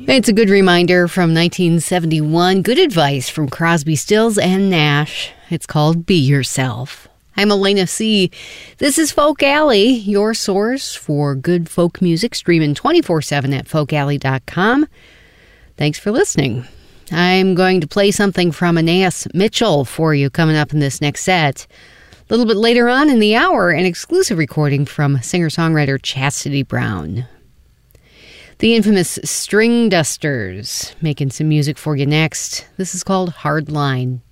It's a good reminder from 1971. Good advice from Crosby, Stills, and Nash. It's called Be Yourself. I'm Elena C. This is Folk Alley, your source for good folk music, streaming 24/7 at folkalley.com. Thanks for listening. I'm going to play something from Anais Mitchell for you coming up in this next set. A little bit later on in the hour, an exclusive recording from singer-songwriter Chastity Brown. The infamous String Dusters, making some music for you next. This is called Hard Line.